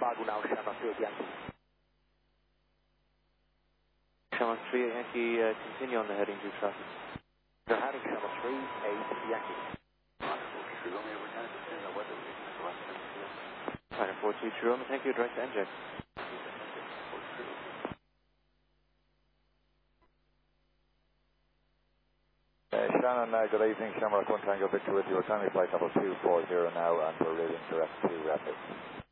Fargo now, Channel 3 Yankee. Channel 3 Yankee, continue on the heading 2 traffic. The heading Channel 3, 8 Yankee. Final 423 Roman, thank you, direct to NJ. Shannon, good evening. Shamrock 1 Tango Victor with you. We're currently flight level 240 now, and we're reading direct to Rapid.